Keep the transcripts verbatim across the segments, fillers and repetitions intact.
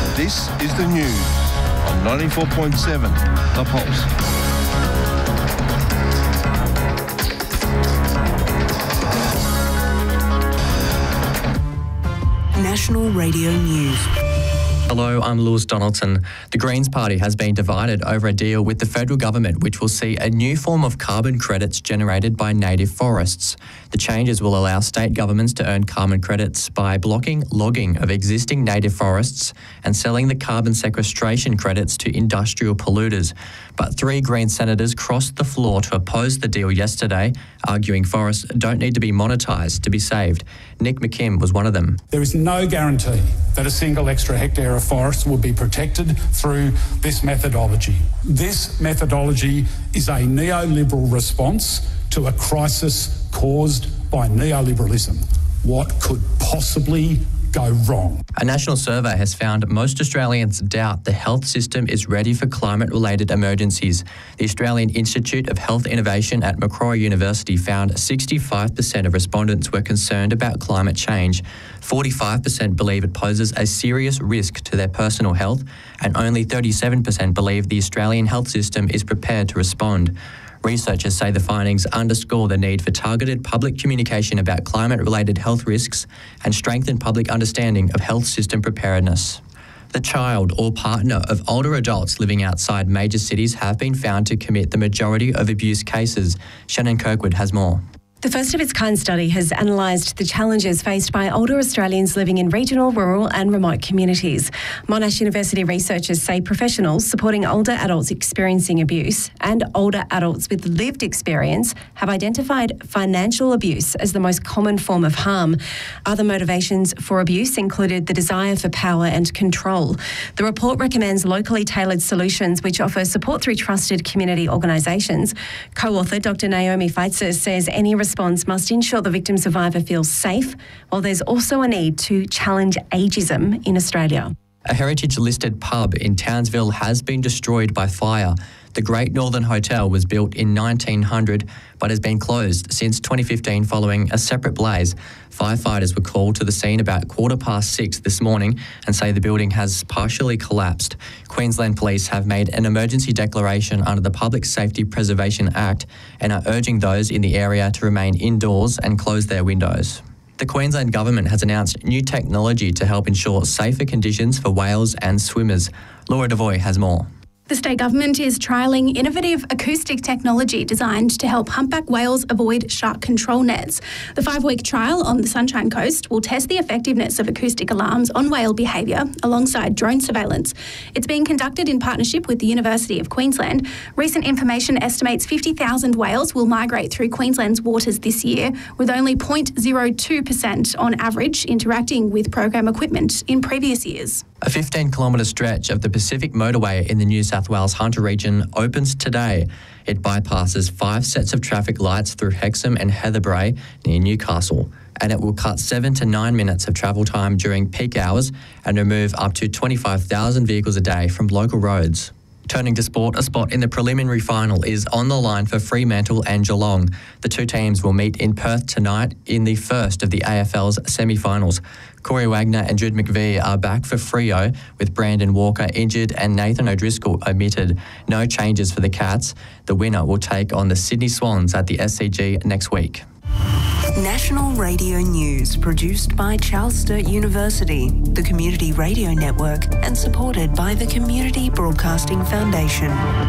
This is the news on ninety-four point seven The Pulse. National Radio News. Hello, I'm Lewis Donaldson. The Greens Party has been divided over a deal with the federal government which will see a new form of carbon credits generated by native forests. The changes will allow state governments to earn carbon credits by blocking logging of existing native forests and selling the carbon sequestration credits to industrial polluters. But three Green senators crossed the floor to oppose the deal yesterday, arguing forests don't need to be monetised to be saved. Nick McKim was one of them. There is no guarantee that a single extra hectare of forest will be protected through this methodology. This methodology is a neoliberal response to a crisis caused by neoliberalism. What could possibly go wrong? A national survey has found most Australians doubt the health system is ready for climate-related emergencies. The Australian Institute of Health Innovation at Macquarie University found sixty-five percent of respondents were concerned about climate change. forty-five percent believe it poses a serious risk to their personal health, and only thirty-seven percent believe the Australian health system is prepared to respond. Researchers say the findings underscore the need for targeted public communication about climate-related health risks and strengthen public understanding of health system preparedness. The child or partner of older adults living outside major cities have been found to commit the majority of abuse cases. Shannon Kirkwood has more. The first of its kind study has analysed the challenges faced by older Australians living in regional, rural and remote communities. Monash University researchers say professionals supporting older adults experiencing abuse and older adults with lived experience have identified financial abuse as the most common form of harm. Other motivations for abuse included the desire for power and control. The report recommends locally tailored solutions which offer support through trusted community organisations. Co-author Doctor Naomi Feitzer says any response must ensure the victim survivor feels safe, while there's also a need to challenge ageism in Australia. A heritage-listed pub in Townsville has been destroyed by fire. The Great Northern Hotel was built in nineteen hundred but has been closed since twenty fifteen following a separate blaze. Firefighters were called to the scene about quarter past six this morning and say the building has partially collapsed. Queensland Police have made an emergency declaration under the Public Safety Preservation Act and are urging those in the area to remain indoors and close their windows. The Queensland Government has announced new technology to help ensure safer conditions for whales and swimmers. Laura Devoy has more. The state government is trialling innovative acoustic technology designed to help humpback whales avoid shark control nets. The five-week trial on the Sunshine Coast will test the effectiveness of acoustic alarms on whale behaviour alongside drone surveillance. It's being conducted in partnership with the University of Queensland. Recent information estimates fifty thousand whales will migrate through Queensland's waters this year, with only zero point zero two percent on average interacting with program equipment in previous years. A fifteen kilometre stretch of the Pacific Motorway in the New South Wales Hunter region opens today. It bypasses five sets of traffic lights through Hexham and Heatherbrae near Newcastle, and it will cut seven to nine minutes of travel time during peak hours and remove up to twenty-five thousand vehicles a day from local roads. Turning to sport, a spot in the preliminary final is on the line for Fremantle and Geelong. The two teams will meet in Perth tonight in the first of the A F L's semi-finals. Corey Wagner and Jude McVie are back for Freo, with Brandon Walker injured and Nathan O'Driscoll omitted. No changes for the Cats. The winner will take on the Sydney Swans at the S C G next week. National Radio News, produced by Charles Sturt University, the Community Radio Network, and supported by the Community Broadcasting Foundation.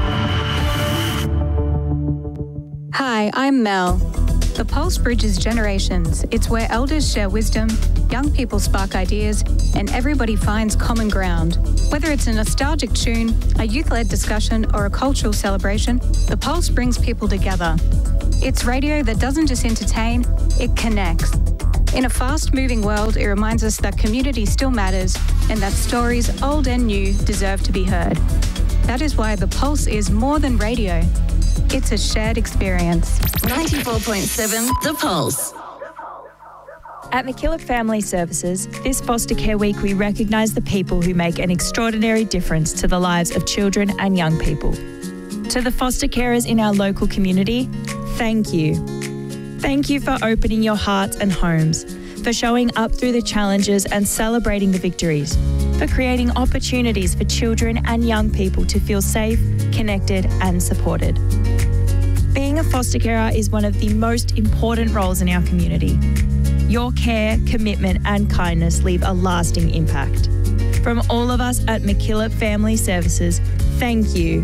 Hi, I'm Mel. The Pulse bridges generations. It's where elders share wisdom, young people spark ideas, and everybody finds common ground. Whether it's a nostalgic tune, a youth-led discussion, or a cultural celebration, the Pulse brings people together. It's radio that doesn't just entertain, it connects. In a fast-moving world, it reminds us that community still matters and that stories, old and new, deserve to be heard. That is why the Pulse is more than radio. It's a shared experience. ninety-four point seven The Pulse. At McKillop Family Services, this Foster Care Week we recognise the people who make an extraordinary difference to the lives of children and young people. To the foster carers in our local community, thank you. Thank you for opening your hearts and homes, for showing up through the challenges and celebrating the victories, for creating opportunities for children and young people to feel safe, connected and supported. Being a foster carer is one of the most important roles in our community. Your care, commitment and kindness leave a lasting impact. From all of us at MacKillop Family Services, thank you.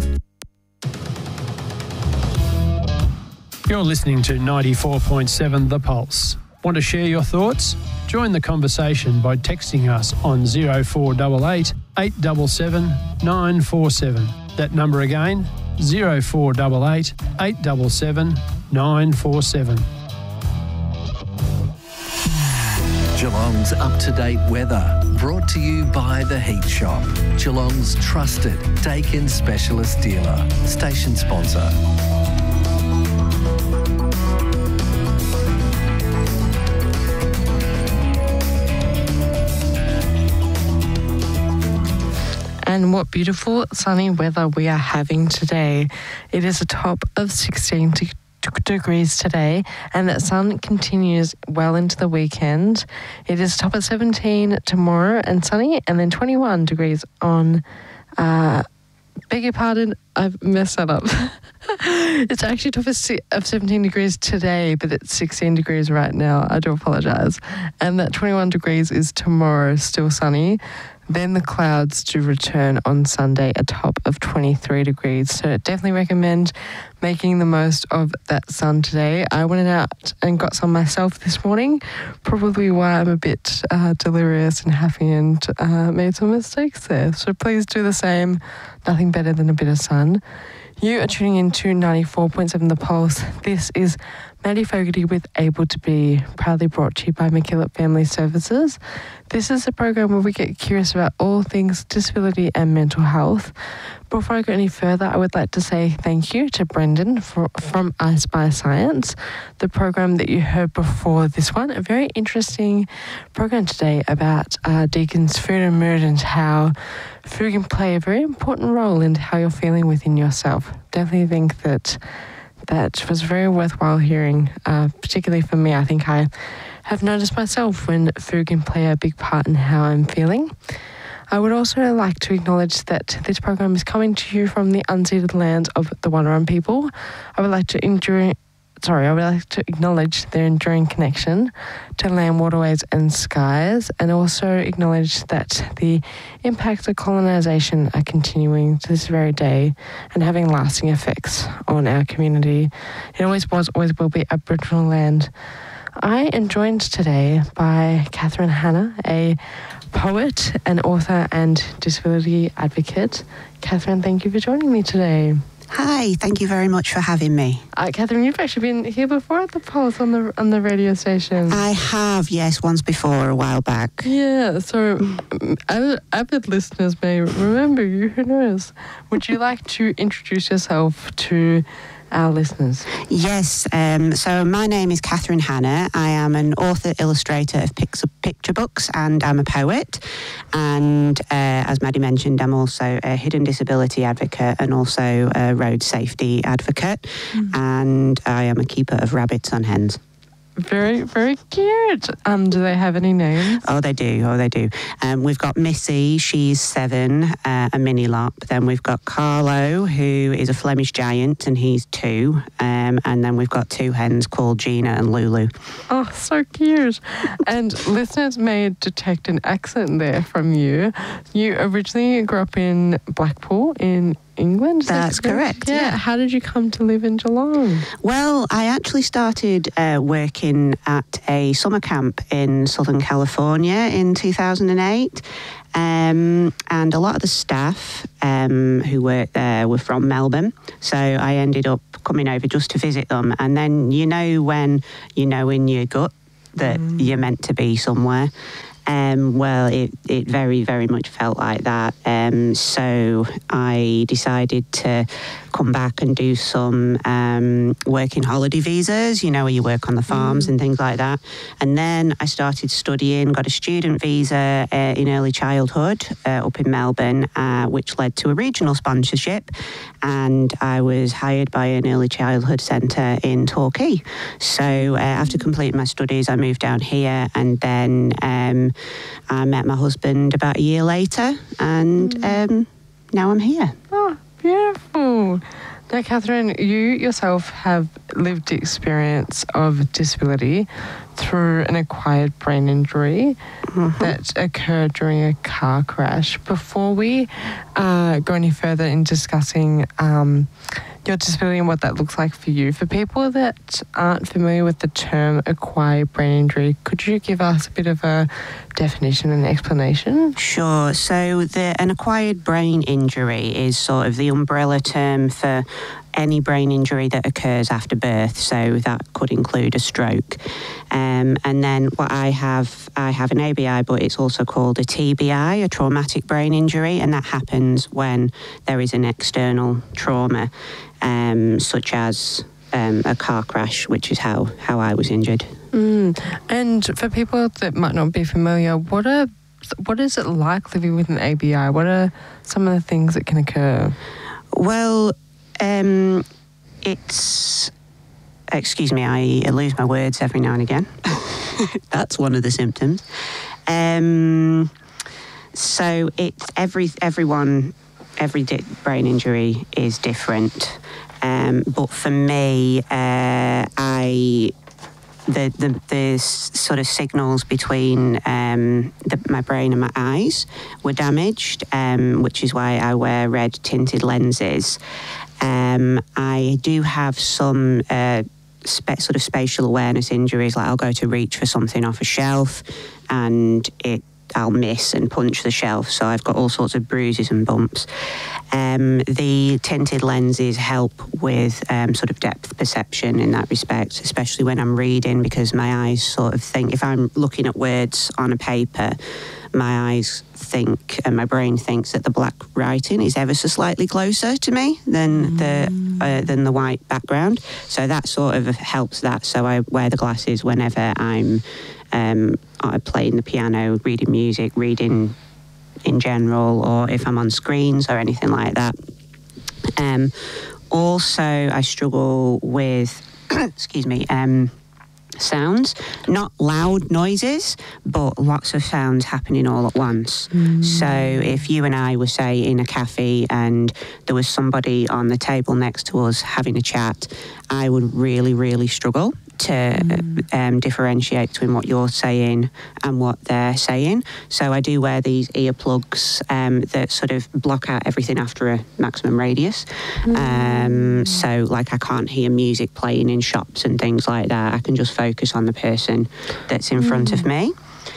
You're listening to ninety-four point seven The Pulse. Want to share your thoughts? Join the conversation by texting us on oh four eight eight, eight seven seven, nine four seven. That number again, oh four eight eight, eight seven seven, nine four seven. Geelong's up-to-date weather, brought to you by The Heat Shop, Geelong's trusted Dakin specialist dealer, station sponsor. And what beautiful sunny weather we are having today. It is a top of sixteen de- degrees today, and that sun continues well into the weekend. It is top of seventeen tomorrow and sunny, and then twenty-one degrees on, uh, beg your pardon, I've messed that up. It's actually top of, si- of seventeen degrees today, but it's sixteen degrees right now. I do apologise. And that twenty-one degrees is tomorrow, still sunny. Then the clouds do return on Sunday, a top of twenty-three degrees. So definitely recommend making the most of that sun today. I went out and got some myself this morning, probably why I'm a bit uh, delirious and happy and uh, made some mistakes there. So please do the same. Nothing better than a bit of sun. You are tuning in to ninety-four point seven The Pulse. This is Maddie Fogarty with Able to Be, proudly brought to you by MacKillop Family Services. This is a program where we get curious about all things disability and mental health. Before I go any further, I would like to say thank you to Brendan for, from I Spy Science, the program that you heard before this one. A very interesting program today about uh, Deacon's food and mood and how food can play a very important role in how you're feeling within yourself. Definitely think that that was very worthwhile hearing, uh, particularly for me. I think I have noticed myself when food can play a big part in how I'm feeling. I would also like to acknowledge that this program is coming to you from the unceded lands of the Wannerung people. I would like to endure, sorry, I would like to acknowledge their enduring connection to land, waterways and skies, and also acknowledge that the impacts of colonisation are continuing to this very day and having lasting effects on our community. It always was, always will be Aboriginal land. I am joined today by Catherine Hanna, a poet, an author and disability advocate. Catherine, thank you for joining me today. Hi, thank you very much for having me. Uh, Catherine, you've actually been here before at the Pulse on the on the radio station. I have, yes, once before, a while back. Yeah, so avid, avid listeners may remember you, who knows. Would you like to introduce yourself to our listeners? Yes, um, so my name is Catherine Hanna. I am an author, illustrator of picture, picture books, and I'm a poet. And uh, as Maddie mentioned, I'm also a hidden disability advocate and also a road safety advocate. Mm. And I am a keeper of rabbits and hens. Very, very cute. Um, do they have any names? Oh, they do. Oh, they do. Um, we've got Missy, she's seven, uh, a mini lop. Then we've got Carlo, who is a Flemish giant, and he's two. Um, and then we've got two hens called Gina and Lulu. Oh, so cute. And listeners may detect an accent there from you. You originally grew up in Blackpool in England? That's correct. Yeah. yeah. How did you come to live in Geelong? Well, I actually started uh, working at a summer camp in Southern California in two thousand eight. Um, and a lot of the staff um, who worked there were from Melbourne. So I ended up coming over just to visit them. And then, you know, when you know in your gut that mm. you're meant to be somewhere. Um, well, it, it very, very much felt like that. Um, so I decided to come back and do some um, working holiday visas, you know, where you work on the farms mm. and things like that. And then I started studying, got a student visa uh, in early childhood uh, up in Melbourne, uh, which led to a regional sponsorship. And I was hired by an early childhood centre in Torquay. So uh, after completing my studies, I moved down here, and then um, I met my husband about a year later, and Mm. um, now I'm here. Oh, beautiful. Now, Catherine, you yourself have lived experience of disability through an acquired brain injury Mm-hmm. that occurred during a car crash. Before we uh, go any further in discussing um, your disability and what that looks like for you, for people that aren't familiar with the term acquired brain injury, could you give us a bit of a definition and explanation? Sure. So the, an acquired brain injury is sort of the umbrella term for any brain injury that occurs after birth. So that could include a stroke. Um, and then what I have, I have an A B I, but it's also called a T B I, a traumatic brain injury, and that happens when there is an external trauma, um, such as um, a car crash, which is how, how I was injured. Mm. And for people that might not be familiar, what are what is it like living with an A B I? What are some of the things that can occur? Well, um, it's... Excuse me, I lose my words every now and again. That's one of the symptoms. Um, so it's every everyone, every di- brain injury is different. Um, but for me, uh, I the, the the s- sort of signals between um, the, my brain and my eyes were damaged, um, which is why I wear red tinted lenses. Um, I do have some uh, spe- sort of spatial awareness injuries, like I'll go to reach for something off a shelf and it I'll miss and punch the shelf, so I've got all sorts of bruises and bumps. Um, the tinted lenses help with um, sort of depth perception in that respect, especially when I'm reading, because my eyes sort of think, if I'm looking at words on a paper, my eyes think and my brain thinks that the black writing is ever so slightly closer to me than the uh, than the white background. So that sort of helps that. So I wear the glasses whenever I'm um, playing the piano, reading music, reading in general, or if I'm on screens or anything like that. Um, also, I struggle with, excuse me, um, sounds, not loud noises, but lots of sounds happening all at once. Mm. So if you and I were, say, in a cafe and there was somebody on the table next to us having a chat, I would really, really struggle to mm. um, differentiate between what you're saying and what they're saying. So I do wear these earplugs um, that sort of block out everything after a maximum radius. Mm. Um, so like I can't hear music playing in shops and things like that. I can just focus on the person that's in mm. front of me.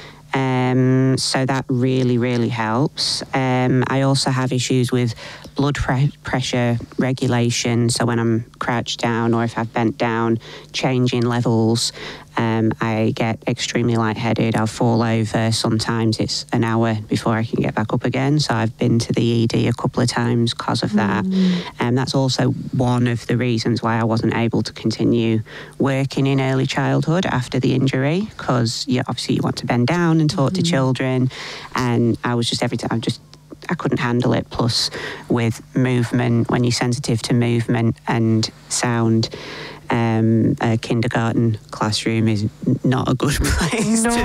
Um, so that really, really helps. Um, I also have issues with blood pre- pressure regulation. So when I'm crouched down or if I've bent down, changing levels, um, I get extremely lightheaded. I'll fall over. Sometimes it's an hour before I can get back up again. So I've been to the E D a couple of times because of that. And mm. um, that's also one of the reasons why I wasn't able to continue working in early childhood after the injury, because yeah, obviously you want to bend down and talk mm. to children. And I was just every time, I just I couldn't handle it. Plus, with movement, when you're sensitive to movement and sound, um, a kindergarten classroom is not a good place no.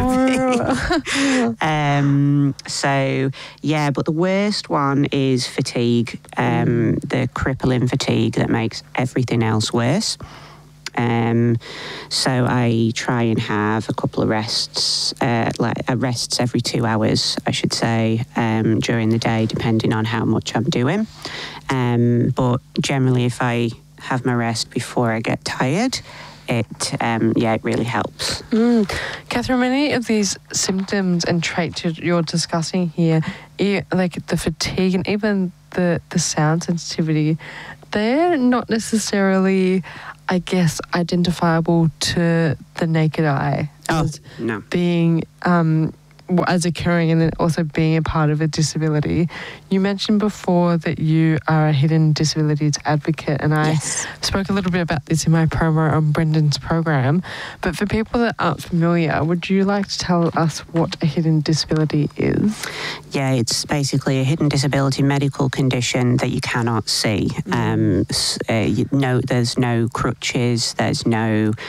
to be. um, so, yeah, but the worst one is fatigue, um, the crippling fatigue that makes everything else worse. Um, so I try and have a couple of rests, uh, like uh, rests every two hours, I should say, um, during the day, depending on how much I'm doing. Um, but generally, if I have my rest before I get tired, it um, yeah, it really helps. Mm. Catherine, many of these symptoms and traits you're discussing here, like the fatigue and even the the sound sensitivity, they're not necessarily, I guess, identifiable to the naked eye as oh, no. being um, as occurring and then also being a part of a disability. You mentioned before that you are a hidden disabilities advocate, and I yes. spoke a little bit about this in my promo on Brendan's program. But for people that aren't familiar, would you like to tell us what a hidden disability is? Yeah, it's basically a hidden disability medical condition that you cannot see. Mm. Um, uh, you, no, there's no crutches, there's no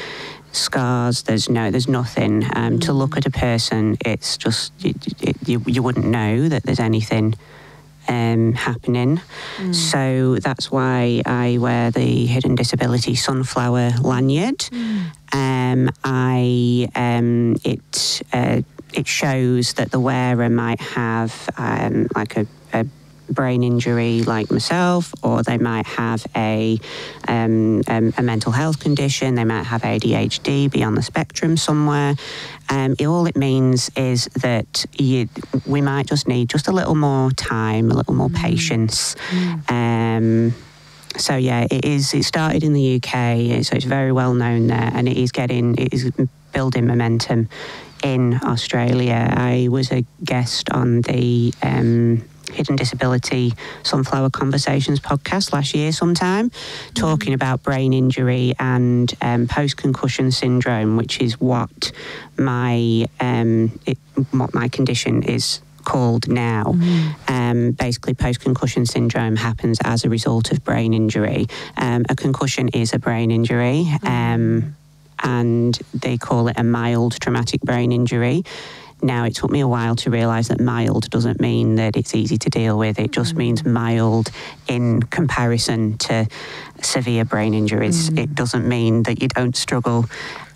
scars. There's no, there's nothing. Um, mm. To look at a person, it's just it, it, you, you wouldn't know that there's anything um, happening. Mm. So that's why I wear the Hidden Disability Sunflower lanyard. Mm. Um, I um, it uh, it shows that the wearer might have um, like a, a brain injury like myself, or they might have a, um, um, a mental health condition, they might have A D H D, be on the spectrum somewhere. Um, it, all it means is that you, we might just need just a little more time, a little more mm. patience. Mm. Um, so yeah, it is. It started in the U K, so it's very well known there, and it is getting, it is building momentum in Australia. I was a guest on the um, Hidden Disability Sunflower Conversations podcast last year sometime, talking mm. about brain injury and um, post-concussion syndrome, which is what my um, it, what my condition is called now. Mm. Um, basically, post-concussion syndrome happens as a result of brain injury. Um, a concussion is a brain injury, mm. um, and they call it a mild traumatic brain injury. Now, it took me a while to realise that mild doesn't mean that it's easy to deal with. It just mm. means mild in comparison to severe brain injuries. Mm. It doesn't mean that you don't struggle.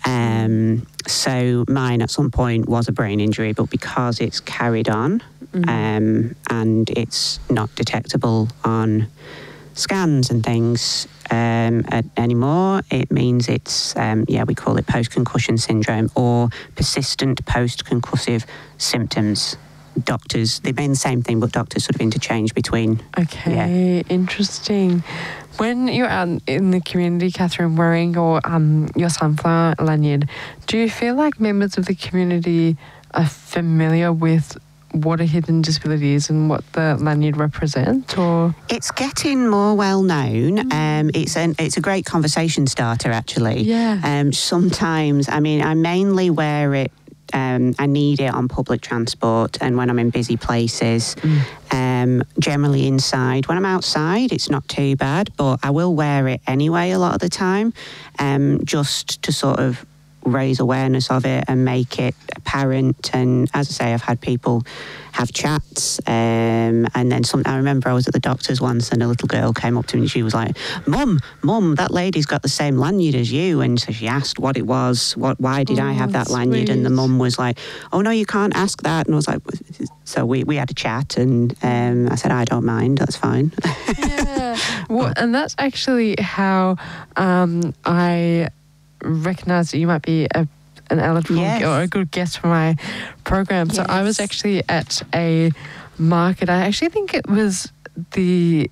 Um, so mine at some point was a brain injury, but because it's carried on mm. um, and it's not detectable on scans and things um, at, anymore, it means it's, um, yeah, we call it post-concussion syndrome or persistent post-concussive symptoms. Doctors, they mean the same thing, but doctors sort of interchange between. Okay, yeah. Interesting. When you're out in the community, Catherine, wearing your, um, your sunflower lanyard, do you feel like members of the community are familiar with what a hidden disability is and what the lanyard represents, or it's getting more well known. Mm. Um, it's an it's a great conversation starter, actually. Yeah. Um, sometimes, I mean, I mainly wear it. Um, I need it on public transport and when I'm in busy places. Mm. Um, generally inside. When I'm outside, it's not too bad, but I will wear it anyway a lot of the time, um, just to sort of raise awareness of it and make it apparent. And as I say, I've had people have chats, um, and then some, I remember I was at the doctor's once and a little girl came up to me and she was like, Mum, Mum, that lady's got the same lanyard as you. And so she asked what it was, what, why did oh, I have that lanyard? Sweet. And the mum was like, oh no, you can't ask that. And I was like, so we, we had a chat and um, I said, I don't mind, that's fine. Yeah, well, and that's actually how um, I recognise that you might be a, an eligible yes. or a good guest for my program. Yes. So I was actually at a market. I actually think it was the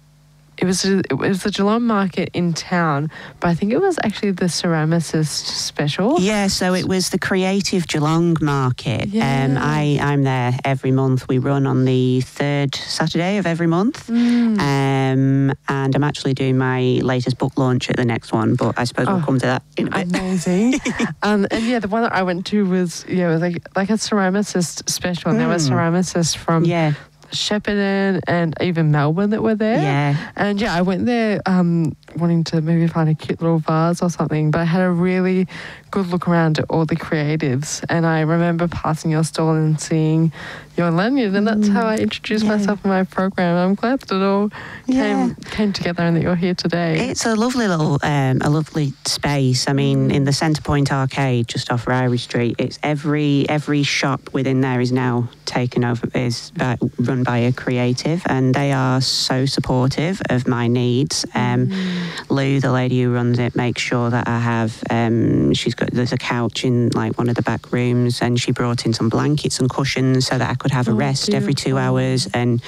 it was a, it was the Geelong market in town, but I think it was actually the ceramicist special. Yeah, so it was the Creative Geelong market. Yeah. Um, I I'm there every month. We run on the third Saturday of every month. Mm. Um, and I'm actually doing my latest book launch at the next one, but I suppose oh, we'll come to that in a bit. Amazing. um, and yeah, the one that I went to was yeah, it was like like a ceramicist special, and mm. there were ceramicists from yeah. Shepparton and even Melbourne that were there. Yeah. And yeah, I went there um, wanting to maybe find a cute little vase or something, but I had a really good look around at all the creatives, and I remember passing your stall and seeing your lanyard, and that's how I introduced yeah. myself in my program. I'm glad that it all came yeah. came together and that you're here today. It's a lovely little, um, a lovely space. I mean, mm. in the Centrepoint Arcade, just off Ryrie Street, it's every every shop within there is now taken over, is by, run by a creative, and they are so supportive of my needs. Um, mm. Lou, the lady who runs it, makes sure that I have. Um, she's got there's a couch in like one of the back rooms, and she brought in some blankets and cushions so that I could have a oh, rest beautiful. every two hours. And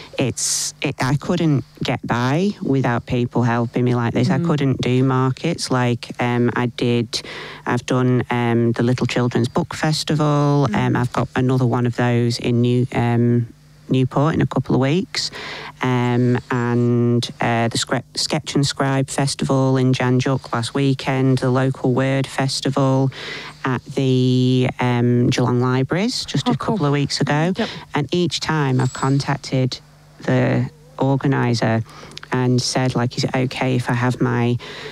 it's it, I couldn't get by without people helping me like this. Mm. I couldn't do markets like um, I did. I've done um, the Little Children's Book Festival. Mm. Um, I've got another one of those in New um, Newport in a couple of weeks, um, and uh, the Scre- Sketch and Scribe Festival in Janjuk last weekend, the Local Word Festival at the um, Geelong Libraries just oh, a couple cool. of weeks ago. Yep. And each time I've contacted the organiser and said, like, is it okay if I have my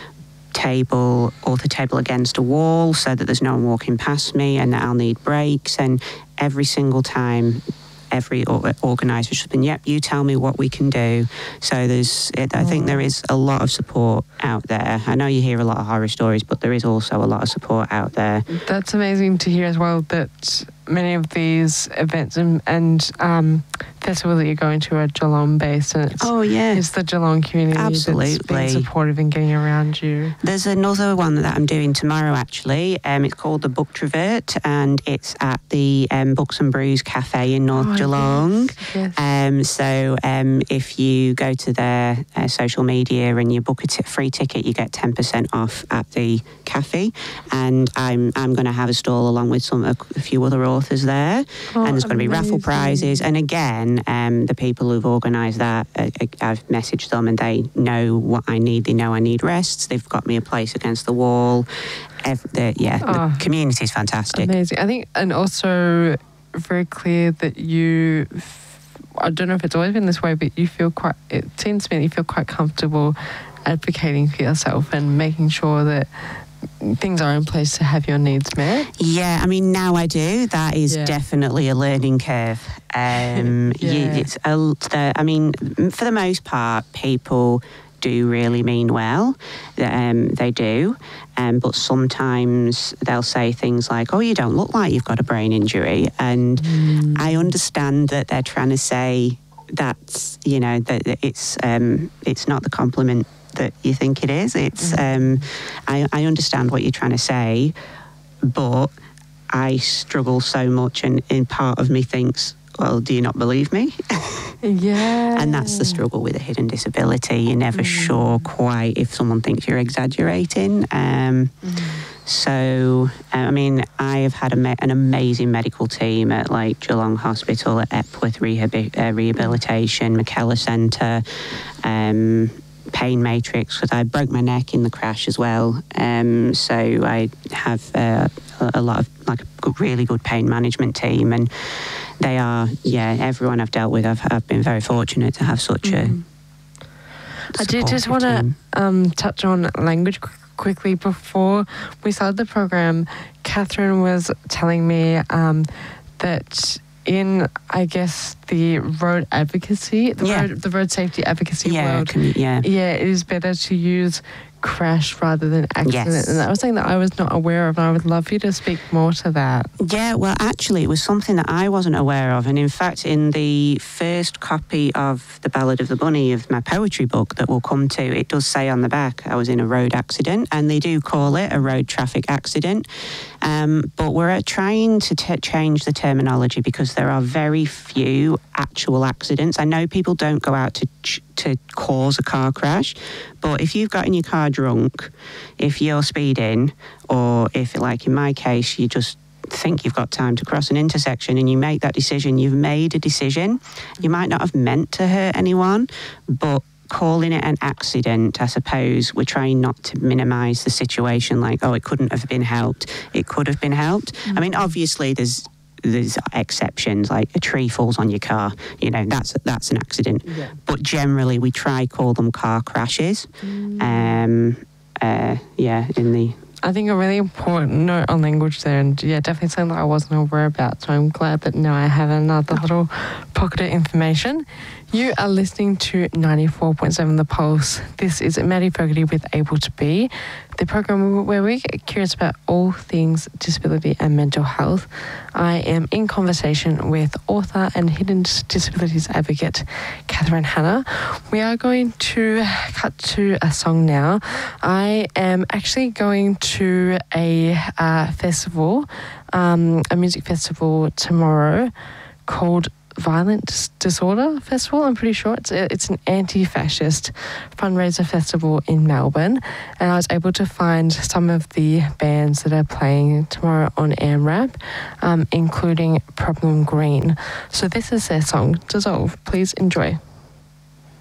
table, author table against a wall so that there's no one walking past me and that I'll need breaks. And every single time, every organiser has been, yep, you tell me what we can do. So there's, it, I think there is a lot of support out there. I know you hear a lot of horror stories, but there is also a lot of support out there. That's amazing to hear as well, that many of these events and, and um, festivals that you're going to are Geelong based, and it's, oh, yeah. it's the Geelong community Absolutely. that's being supportive and getting around you. There's another one that I'm doing tomorrow, actually. Um, it's called the Book Travert, and it's at the um, Books and Brews Cafe in North oh, Geelong. Yes, yes. Um, so um, if you go to their uh, social media and you book a t- free ticket, you get ten percent off at the cafe. And I'm I'm going to have a stall along with some a, a few other authors there. Oh, and there's going to be raffle prizes. And again, um, the people who've organised that, uh, I've messaged them and they know what I need. They know I need rests. They've got me a place against the wall. Every, the, yeah, oh, the community is fantastic. Amazing. I think, and also very clear that you, I don't know if it's always been this way, but you feel quite, it seems to me that you feel quite comfortable advocating for yourself and making sure that things are in place to have your needs met. Yeah, I mean, now I do. That is yeah. definitely a learning curve. Um, yeah. you, it's a, the, I mean, for the most part, people do really mean well. Um, they do. Um, but sometimes they'll say things like, oh, you don't look like you've got a brain injury. And mm. I understand that they're trying to say that's, you know, that it's um, it's not the compliment that you think it is. It's um, I, I understand what you're trying to say, but I struggle so much, and, and part of me thinks, well, do you not believe me? Yeah. And that's the struggle with a hidden disability. You're never mm. sure quite if someone thinks you're exaggerating. Um, mm. So, I mean, I have had a me- an amazing medical team at like Geelong Hospital, at Epworth Rehab- uh, Rehabilitation, McKellar Centre, um, Pain Matrix, because I broke my neck in the crash as well. Um, so I have uh, a lot of like a good, really good pain management team, and they are, yeah, everyone I've dealt with, I've, I've been very fortunate to have such mm. a I did just want to um, touch on language qu- quickly. Before we started the program, Catherine was telling me um, that in, I guess, the road advocacy, the, yeah. road, the road safety advocacy yeah, world, can, yeah. yeah, it is better to use crash rather than accident. Yes. And that was something that I was not aware of, and I would love you to speak more to that. Yeah, well, actually, it was something that I wasn't aware of. And in fact, in the first copy of The Ballad of the Bunny, of my poetry book that we'll come to, it does say on the back I was in a road accident, and they do call it a road traffic accident. Um, but we're trying to t- change the terminology, because there are very few actual accidents. I know people don't go out to ch- to cause a car crash, but if you've got in your car drunk, if you're speeding, or if, like in my case, you just think you've got time to cross an intersection and you make that decision, you've made a decision. You might not have meant to hurt anyone, but calling it an accident, I suppose we're trying not to minimise the situation, like, oh, it couldn't have been helped. It could have been helped. Mm-hmm. I mean, obviously there's there's exceptions, like a tree falls on your car, you know, that's that's an accident. Yeah. But generally we try call them car crashes. Mm. Um, uh, yeah, in the... I think a really important note on language there, and yeah, definitely something that I wasn't aware about, so I'm glad that now I have another little pocket of information. You are listening to ninety-four point seven The Pulse. This is Maddie Fogarty with Able to Be, the program where we get curious about all things disability and mental health. I am in conversation with author and hidden disabilities advocate Catherine Hanna. We are going to cut to a song now. I am actually going to a uh, festival, um, a music festival tomorrow called Violent Disorder Festival, I'm pretty sure. It's a, it's an anti-fascist fundraiser festival in Melbourne, and I was able to find some of the bands that are playing tomorrow on AMRAP, um, including Problem Green. So this is their song, Dissolve. Please enjoy.